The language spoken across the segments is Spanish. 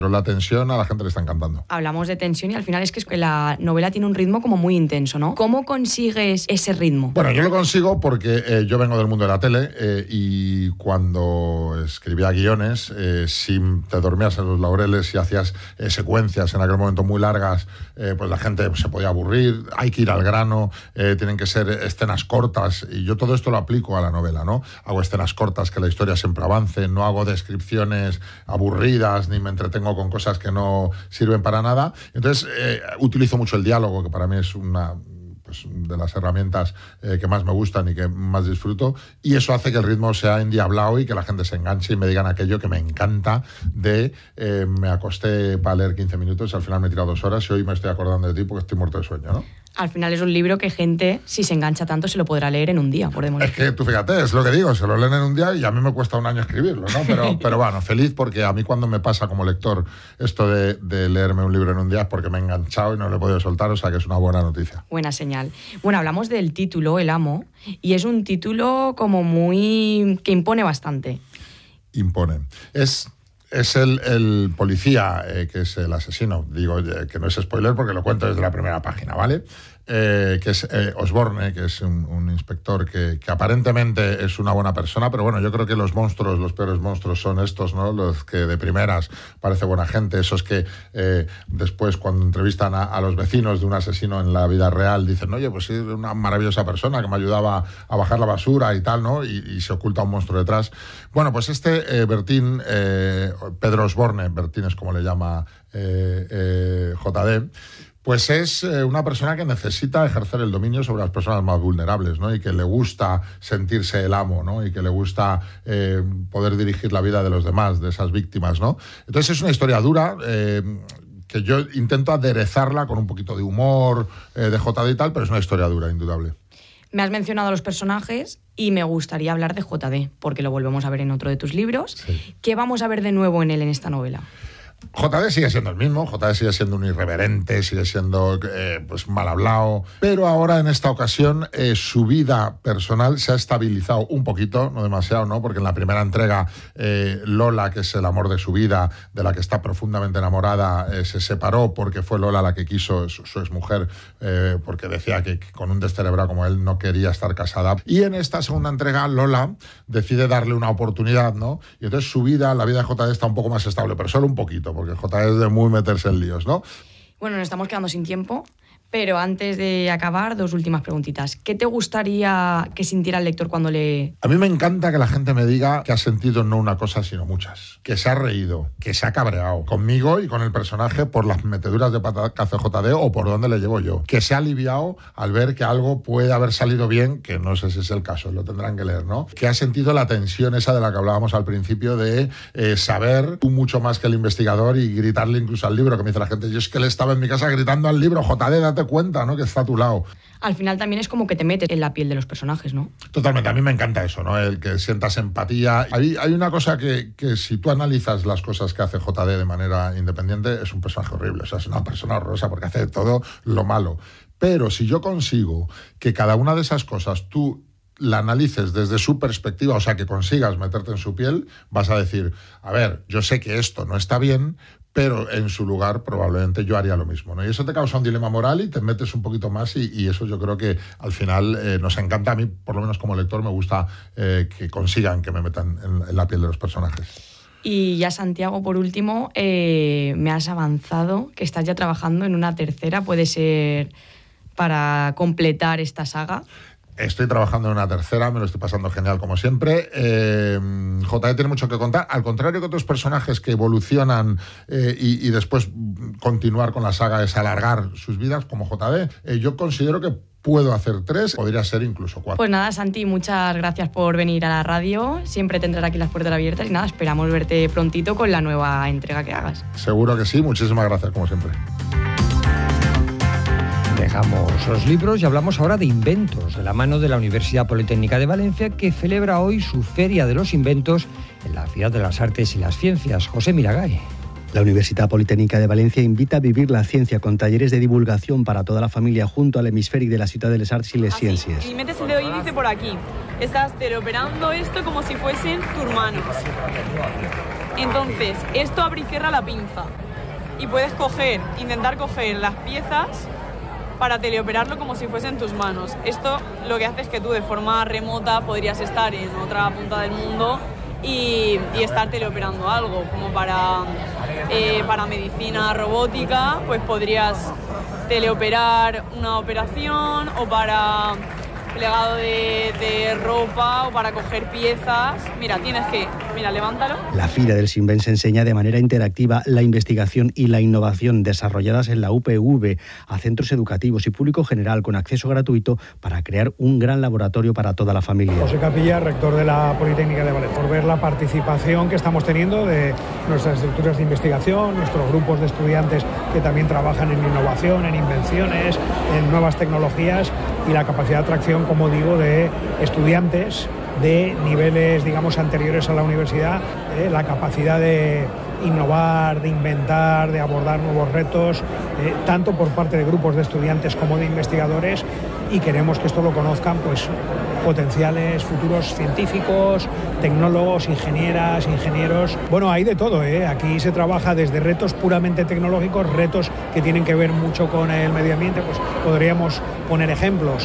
Pero la tensión a la gente le está encantando. Hablamos de tensión y al final es que la novela tiene un ritmo como muy intenso, ¿no? ¿Cómo consigues ese ritmo? Bueno, yo lo consigo porque yo vengo del mundo de la tele y cuando escribía guiones, si te dormías en los laureles y hacías secuencias en aquel momento muy largas, pues la gente se podía aburrir, hay que ir al grano, tienen que ser escenas cortas y yo todo esto lo aplico a la novela, ¿no? Hago escenas cortas, que la historia siempre avance, no hago descripciones aburridas ni me entretengo con cosas que no sirven para nada. Entonces, utilizo mucho el diálogo, que para mí es una de las herramientas que más me gustan y que más disfruto, y eso hace que el ritmo sea endiablado y que la gente se enganche y me digan aquello que me encanta de me acosté para leer 15 minutos y al final me he tirado 2 horas y hoy me estoy acordando de ti porque estoy muerto de sueño, ¿no? Al final es un libro que gente, si se engancha tanto, se lo podrá leer en un día, podemos decir. Es que tú fíjate, es lo que digo, se lo leen en un día y a mí me cuesta un año escribirlo, ¿no? Pero bueno, feliz porque a mí cuando me pasa como lector esto de leerme un libro en un día es porque me he enganchado y no lo he podido soltar, o sea que es una buena noticia. Buena señal. Bueno, hablamos del título, El amo, y es un título como muy... que impone bastante. Impone. Es el policía, que es el asesino, digo que no es spoiler porque lo cuento desde la primera página, ¿vale? Que es Osborne, que es un inspector que aparentemente es una buena persona, pero bueno, yo creo que los monstruos, los peores monstruos son estos, ¿no? Los que de primeras parece buena gente, esos que después cuando entrevistan a los vecinos de un asesino en la vida real dicen, oye, pues sí, es una maravillosa persona que me ayudaba a bajar la basura y tal, ¿no? Y se oculta un monstruo detrás. Bueno, pues Bertín, Pedro Osborne, Bertín es como le llama JD, pues es una persona que necesita ejercer el dominio sobre las personas más vulnerables, ¿no? Y que le gusta sentirse el amo, ¿no? Y que le gusta poder dirigir la vida de los demás, de esas víctimas, ¿no? Entonces es una historia dura, que yo intento aderezarla con un poquito de humor de JD y tal, pero es una historia dura, indudable. Me has mencionado a los personajes y me gustaría hablar de JD, porque lo volvemos a ver en otro de tus libros. Sí. ¿Qué vamos a ver de nuevo en él en esta novela? JD sigue siendo el mismo, JD sigue siendo un irreverente, sigue siendo pues mal hablado, pero ahora en esta ocasión su vida personal se ha estabilizado un poquito, no demasiado, ¿no? Porque en la primera entrega Lola, que es el amor de su vida, de la que está profundamente enamorada, se separó porque fue Lola la que quiso, su exmujer, porque decía que con un descerebrado como él no quería estar casada. Y en esta segunda entrega Lola decide darle una oportunidad, ¿no? Y entonces su vida, la vida de JD está un poco más estable, pero solo un poquito, porque JD es de muy meterse en líos, ¿no? Bueno, nos estamos quedando sin tiempo, pero antes de acabar, 2 últimas preguntitas. ¿Qué te gustaría que sintiera el lector cuando lee? A mí me encanta que la gente me diga que ha sentido no una cosa, sino muchas. Que se ha reído, que se ha cabreado conmigo y con el personaje por las meteduras de pata que hace JD o por dónde le llevo yo. Que se ha aliviado al ver que algo puede haber salido bien, que no sé si es el caso, lo tendrán que leer, ¿no? Que ha sentido la tensión esa de la que hablábamos al principio de saber tú mucho más que el investigador y gritarle incluso al libro, que me dice la gente, yo es que le estaba en mi casa gritando al libro, JD, date cuenta, ¿no? Que está a tu lado. Al final también es como que te metes en la piel de los personajes, ¿no? Totalmente, a mí me encanta eso, ¿no? El que sientas empatía. Hay una cosa que si tú analizas las cosas que hace JD de manera independiente, es un personaje horrible, o sea, es una persona horrorosa porque hace todo lo malo. Pero si yo consigo que cada una de esas cosas tú la analices desde su perspectiva, o sea, que consigas meterte en su piel, vas a decir, a ver, yo sé que esto no está bien, pero en su lugar probablemente yo haría lo mismo, ¿no? Y eso te causa un dilema moral y te metes un poquito más y eso yo creo que al final nos encanta. A mí, por lo menos como lector, me gusta que consigan que me metan en la piel de los personajes. Y ya, Santiago, por último, me has avanzado que estás ya trabajando en una tercera, puede ser para completar esta saga. Estoy trabajando en una tercera, me lo estoy pasando genial como siempre. JD tiene mucho que contar, al contrario que otros personajes que evolucionan y después continuar con la saga es alargar sus vidas, como JD. Yo considero que puedo hacer 3, podría ser incluso 4. Pues nada, Santi, muchas gracias por venir a la radio. Siempre tendrás aquí las puertas abiertas y nada, esperamos verte prontito con la nueva entrega que hagas. Seguro que sí, muchísimas gracias como siempre. Dejamos los libros y hablamos ahora de inventos, de la mano de la Universidad Politécnica de Valencia, que celebra hoy su Feria de los Inventos en la Ciudad de las Artes y las Ciencias. José Miragay. La Universitat Politécnica de Valencia invita a vivir la ciencia con talleres de divulgación para toda la familia junto al hemisfèric de la Ciutat de les Arts y les Ciencias. Y metes el dedo índice por aquí. Estás teleoperando esto como si fuesen tu hermano. Entonces, esto abre y cierra la pinza y puedes intentar coger las piezas para teleoperarlo como si fuesen tus manos. Esto lo que hace es que tú de forma remota podrías estar en otra punta del mundo y estar teleoperando algo, como para medicina robótica, pues podrías teleoperar una operación, o para plegado de ropa, o para coger piezas. Mira, levántalo. La Fira del Sínvens enseña de manera interactiva la investigación y la innovación desarrolladas en la UPV a centros educativos y público general con acceso gratuito para crear un gran laboratorio para toda la familia. José Capilla, rector de la Politécnica de Valencia, por ver la participación que estamos teniendo de nuestras estructuras de investigación, nuestros grupos de estudiantes que también trabajan en innovación, en invenciones, en nuevas tecnologías, y la capacidad de atracción, como digo, de estudiantes de niveles, digamos, anteriores a la universidad, la capacidad de innovar, de inventar, de abordar nuevos retos, tanto por parte de grupos de estudiantes como de investigadores, y queremos que esto lo conozcan pues potenciales futuros científicos, tecnólogos, ingenieras, ingenieros. Bueno, hay de todo, Aquí se trabaja desde retos puramente tecnológicos, retos que tienen que ver mucho con el medio ambiente, pues podríamos poner ejemplos.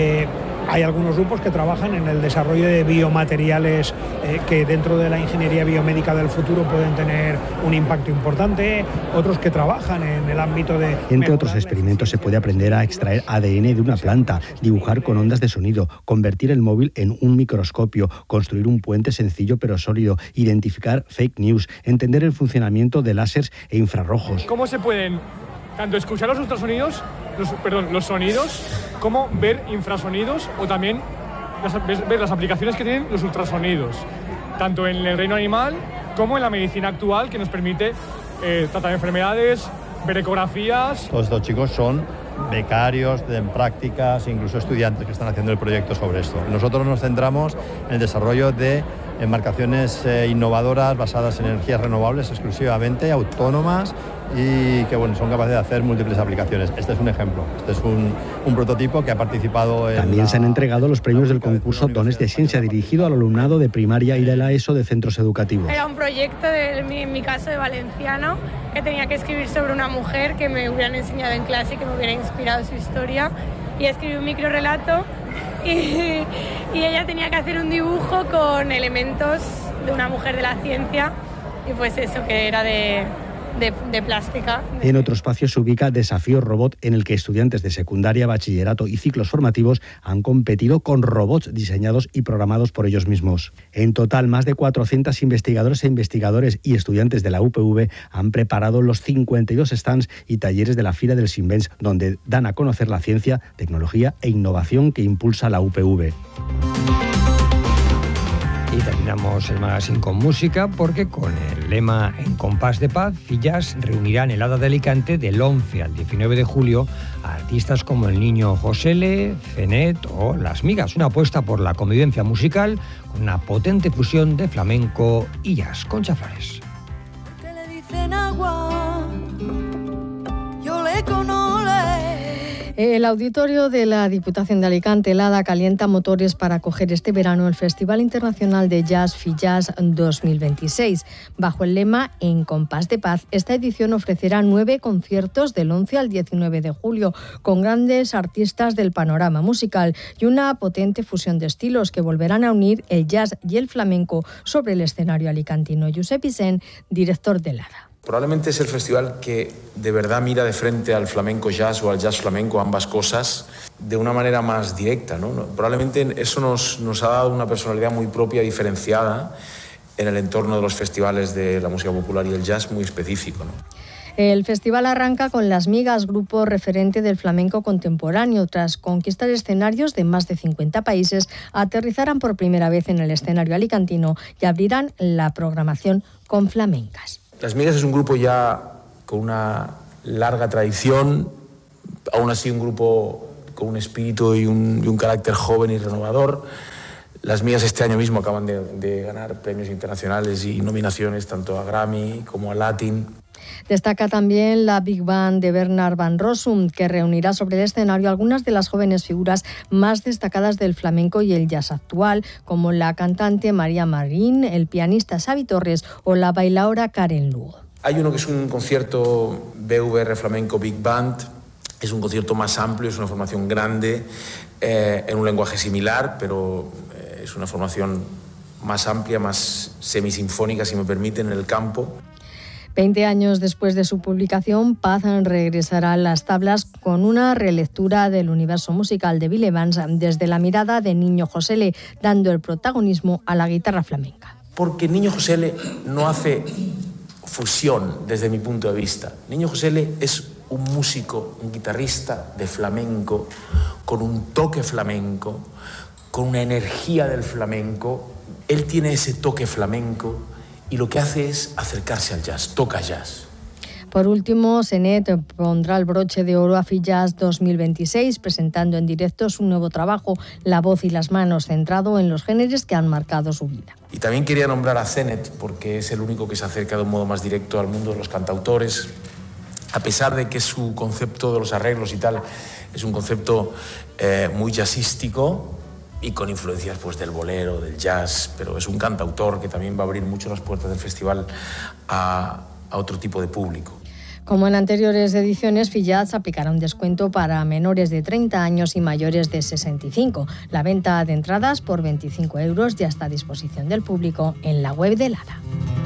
Hay algunos grupos que trabajan en el desarrollo de biomateriales que dentro de la ingeniería biomédica del futuro pueden tener un impacto importante, otros que trabajan en el ámbito de... Entre otros experimentos se puede aprender a extraer ADN de una planta, dibujar con ondas de sonido, convertir el móvil en un microscopio, construir un puente sencillo pero sólido, identificar fake news, entender el funcionamiento de láseres e infrarrojos. ¿Cómo se pueden tanto escuchar los ultrasonidos, los sonidos, como ver infrasonidos, o también ver las aplicaciones que tienen los ultrasonidos, tanto en el reino animal como en la medicina actual, que nos permite tratar enfermedades, ver ecografías? Todos estos chicos son becarios, en prácticas, incluso estudiantes que están haciendo el proyecto sobre esto. Nosotros nos centramos en el desarrollo de embarcaciones innovadoras basadas en energías renovables exclusivamente, autónomas, y que son capaces de hacer múltiples aplicaciones. Este es un ejemplo, este es un prototipo que ha participado en... También se han entregado los premios del concurso Dones de Ciencia, dirigido al alumnado de primaria y de la ESO de centros educativos. Era un proyecto, en mi caso de valenciano, que tenía que escribir sobre una mujer que me hubieran enseñado en clase y que me hubiera inspirado su historia, y escribí un microrelato y ella tenía que hacer un dibujo con elementos de una mujer de la ciencia, y pues eso, que era de plástica. En otro espacio se ubica Desafío Robot, en el que estudiantes de secundaria, bachillerato y ciclos formativos han competido con robots diseñados y programados por ellos mismos. En total, más de 400 investigadores e investigadores y estudiantes de la UPV han preparado los 52 stands y talleres de la Fira del Sínvens, donde dan a conocer la ciencia, tecnología e innovación que impulsa la UPV. Y terminamos el magazine con música, porque con el lema En compás de paz, Fillas reunirá en el Hada de Alicante del 11 al 19 de julio a artistas como el Niño Josele, Fenet o Las Migas. Una apuesta por la convivencia musical con una potente fusión de flamenco y jazz. Concha Flores. Que le dicen agua, yo le conozco. El auditorio de la Diputación de Alicante, el Hada, calienta motores para acoger este verano el Festival Internacional de Jazz Fillas 2026. Bajo el lema En compás de paz, esta edición ofrecerá 9 conciertos del 11 al 19 de julio, con grandes artistas del panorama musical y una potente fusión de estilos que volverán a unir el jazz y el flamenco sobre el escenario alicantino. Josep Vicent, director del Hada. Probablemente es el festival que de verdad mira de frente al flamenco jazz o al jazz flamenco, ambas cosas, de una manera más directa, ¿no? Probablemente eso nos ha dado una personalidad muy propia, diferenciada en el entorno de los festivales de la música popular y el jazz muy específico, ¿no? El festival arranca con Las Migas, grupo referente del flamenco contemporáneo. Tras conquistar escenarios de más de 50 países, aterrizarán por primera vez en el escenario alicantino y abrirán la programación con flamencas. Las Migas es un grupo ya con una larga tradición, aún así un grupo con un espíritu y un carácter joven y renovador. Las Migas este año mismo acaban de ganar premios internacionales y nominaciones tanto a Grammy como a Latin. Destaca también la Big Band de Bernard Van Rossum, que reunirá sobre el escenario algunas de las jóvenes figuras más destacadas del flamenco y el jazz actual, como la cantante María Marín, el pianista Xavi Torres o la bailaora Karen Lugo. Hay uno que es un concierto BVR Flamenco Big Band. Es un concierto más amplio, es una formación grande, en un lenguaje similar, pero es una formación más amplia, más semisinfónica, si me permiten, en el campo. 20 años después de su publicación, Paz regresará a las tablas con una relectura del universo musical de Bill Evans desde la mirada de Niño Josele, dando el protagonismo a la guitarra flamenca. Porque Niño Josele no hace fusión desde mi punto de vista. Niño Josele es un músico, un guitarrista de flamenco, con un toque flamenco, con una energía del flamenco. Él tiene ese toque flamenco y lo que hace es acercarse al jazz, toca jazz. Por último, Senet pondrá el broche de oro a FIJAS 2026, presentando en directo su nuevo trabajo, La voz y las manos, centrado en los géneros que han marcado su vida. Y también quería nombrar a Senet, porque es el único que se acerca de un modo más directo al mundo de los cantautores, a pesar de que su concepto de los arreglos y tal es un concepto muy jazzístico y con influencias pues, del bolero, del jazz, pero es un cantautor que también va a abrir mucho las puertas del festival a otro tipo de público. Como en anteriores ediciones, FIJAS aplicará un descuento para menores de 30 años y mayores de 65. La venta de entradas por 25 € ya está a disposición del público en la web del ADA.